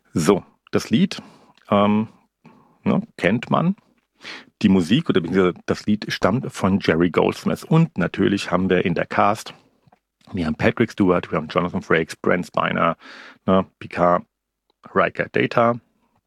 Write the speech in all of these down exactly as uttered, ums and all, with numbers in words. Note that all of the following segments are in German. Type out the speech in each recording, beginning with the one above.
So, das Lied ähm, ne, kennt man. Die Musik oder beziehungsweise das Lied stammt von Jerry Goldsmith. Und natürlich haben wir in der Cast, wir haben Patrick Stewart, wir haben Jonathan Frakes, Brent Spiner, ne, Picard, Riker Data,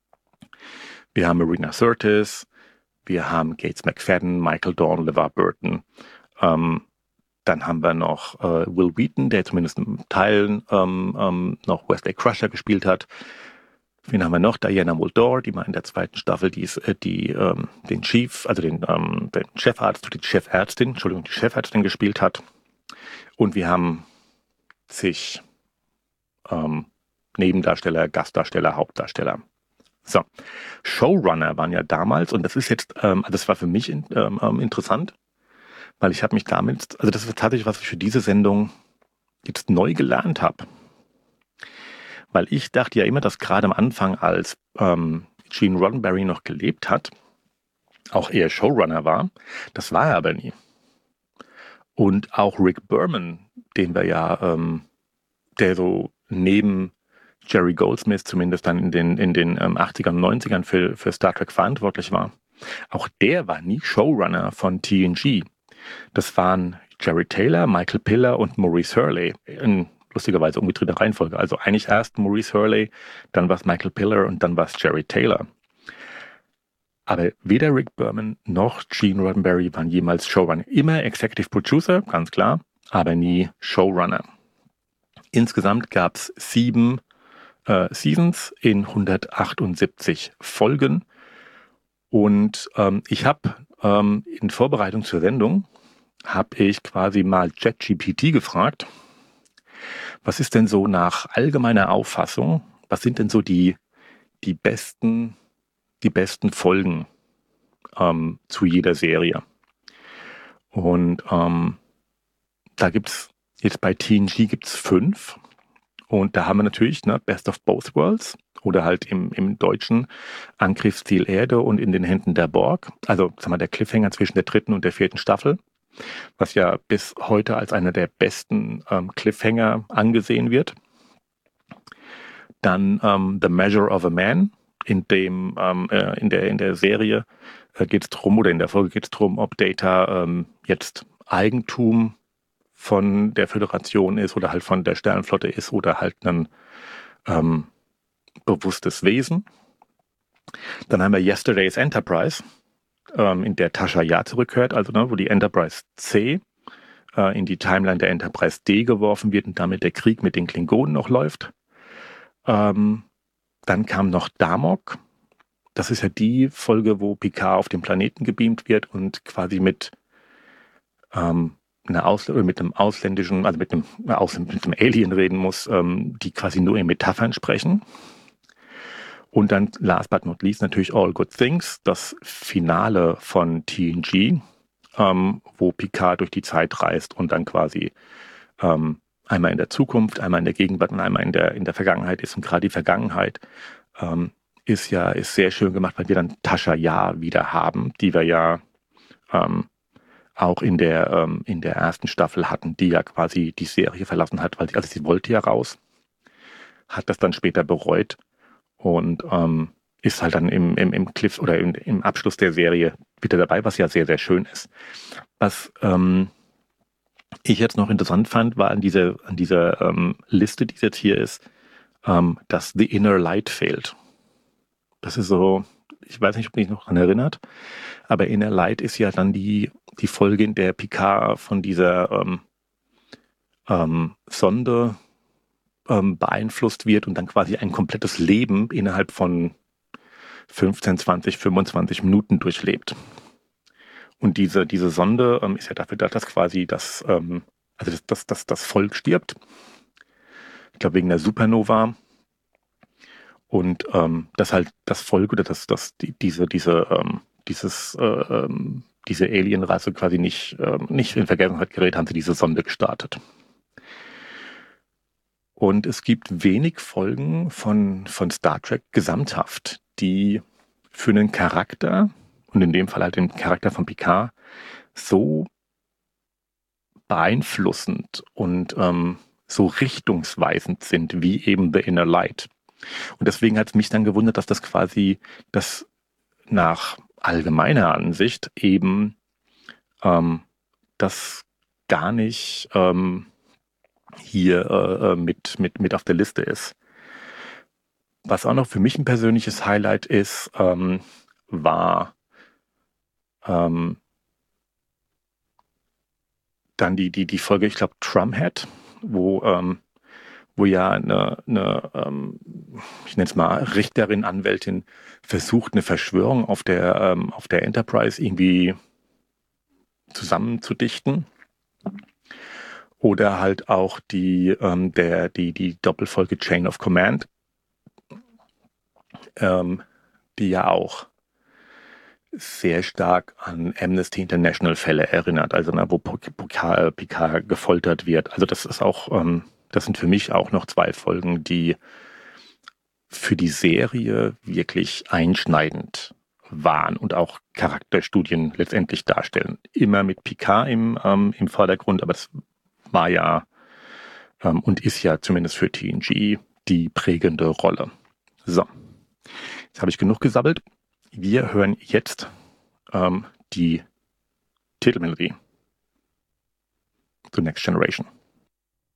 wir haben Marina Sirtis, wir haben Gates McFadden, Michael Dorn, LeVar Burton. Ähm, dann haben wir noch äh, Will Wheaton, der zumindest in Teilen ähm, ähm, noch Wesley Crusher gespielt hat. Wen haben wir noch? Diana Muldaur, die mal in der zweiten Staffel die, äh, die ähm, den Chief, also den, ähm, den Chefarzt, die Chefärztin, Entschuldigung, die Chefärztin gespielt hat. Und wir haben zig ähm, Nebendarsteller, Gastdarsteller, Hauptdarsteller. So, Showrunner waren ja damals, und das ist jetzt, ähm, also das war für mich in, ähm, interessant, weil ich habe mich damit, also das ist tatsächlich, was ich für diese Sendung jetzt neu gelernt habe. Weil ich dachte ja immer, dass gerade am Anfang, als ähm, Gene Roddenberry noch gelebt hat, auch eher Showrunner war. Das war er aber nie. Und auch Rick Berman, den wir ja, ähm, der so neben Jerry Goldsmith zumindest dann in den, in den ähm, achtzigern und neunzigern für, für Star Trek verantwortlich war, auch der war nie Showrunner von T N G. Das waren Jerry Taylor, Michael Piller und Maurice Hurley. In lustigerweise umgedrehter Reihenfolge. Also eigentlich erst Maurice Hurley, dann war es Michael Piller und dann war es Jerry Taylor. Aber weder Rick Berman noch Gene Roddenberry waren jemals Showrunner. Immer Executive Producer, ganz klar, aber nie Showrunner. Insgesamt gab es sieben äh, Seasons in hundertachtundsiebzig Folgen. Und ähm, ich habe ähm, in Vorbereitung zur Sendung, habe ich quasi mal ChatGPT gefragt, was ist denn so nach allgemeiner Auffassung, was sind denn so die, die besten, die besten Folgen ähm, zu jeder Serie? Und ähm, da gibt's jetzt bei T N G gibt's fünf. Und da haben wir natürlich ne, Best of Both Worlds oder halt im, im Deutschen Angriffsziel Erde und in den Händen der Borg. Also sagen wir, der Cliffhanger zwischen der dritten und der vierten Staffel, was ja bis heute als einer der besten ähm, Cliffhanger angesehen wird. Dann ähm, The Measure of a Man, in dem ähm, äh, in der in der Serie äh, geht es drum oder in der Folge geht es drum, ob Data ähm, jetzt Eigentum von der Föderation ist oder halt von der Sternenflotte ist oder halt ein ähm, bewusstes Wesen. Dann haben wir Yesterday's Enterprise, ähm, in der Tasha Yar zurückkehrt, also ne, wo die Enterprise C äh, in die Timeline der Enterprise D geworfen wird und damit der Krieg mit den Klingonen noch läuft. Ähm, dann kam noch Damok. Das ist ja die Folge, wo Picard auf den Planeten gebeamt wird und quasi mit, ähm, einer Ausl- mit einem ausländischen, also mit einem, Aus- mit einem Alien reden muss, ähm, die quasi nur in Metaphern sprechen. Und dann, last but not least, natürlich All Good Things, das Finale von T N G, ähm, wo Picard durch die Zeit reist und dann quasi ähm, einmal in der Zukunft, einmal in der Gegenwart und einmal in der, in der Vergangenheit ist. Und gerade die Vergangenheit ähm, ist ja ist sehr schön gemacht, weil wir dann Tasha Yar wieder haben, die wir ja ähm, auch in der, ähm, in der ersten Staffel hatten, die ja quasi die Serie verlassen hat, weil sie, also sie wollte ja raus, hat das dann später bereut und ähm, ist halt dann im, im, im Cliff oder im, im Abschluss der Serie wieder dabei, was ja sehr, sehr schön ist. Was ähm, ich jetzt noch interessant fand, war an dieser, an dieser ähm, Liste, die jetzt hier ist, ähm, dass The Inner Light fehlt. Das ist so, ich weiß nicht, ob mich noch daran erinnert, aber Inner Light ist ja dann die, die Folge, in der Picard von dieser ähm, ähm, Sonde ähm, beeinflusst wird und dann quasi ein komplettes Leben innerhalb von fünfzehn, zwanzig, fünfundzwanzig Minuten durchlebt. Und diese, diese Sonde ähm, ist ja dafür da, dass quasi das, ähm, also das, das, das, das Volk stirbt. Ich glaube, wegen der Supernova. Und ähm, dass halt das Volk oder das, das, die, diese, diese, ähm, dieses, äh, ähm, diese Alienrasse quasi nicht, ähm, nicht in Vergessenheit gerät, haben sie diese Sonde gestartet. Und es gibt wenig Folgen von, von Star Trek gesamthaft, die für einen Charakter, und in dem Fall halt den Charakter von Picard, so beeinflussend und ähm, so richtungsweisend sind wie eben The Inner Light. Und deswegen hat es mich dann gewundert, dass das quasi das nach allgemeiner Ansicht eben ähm, das gar nicht ähm, hier äh, mit, mit, mit auf der Liste ist. Was auch noch für mich ein persönliches Highlight ist, ähm, war ähm, dann die, die, die Folge, ich glaube, Drumhead, wo, ähm, wo ja eine, eine ähm, ich nenne es mal Richterin, Anwältin, versucht, eine Verschwörung auf der, ähm, auf der Enterprise irgendwie zusammenzudichten. Oder halt auch die, ähm, der, die, die Doppelfolge Chain of Command, ähm, die ja auch sehr stark an Amnesty International Fälle erinnert, also ne, wo Picard, Picard gefoltert wird. Also das ist auch, ähm, das sind für mich auch noch zwei Folgen, die für die Serie wirklich einschneidend waren und auch Charakterstudien letztendlich darstellen. Immer mit Picard im, ähm, im Vordergrund, aber das war ja ähm, und ist ja zumindest für T N G die prägende Rolle. So, jetzt habe ich genug gesabbelt. Wir hören jetzt ähm, die Titelmelodie zu Next Generation.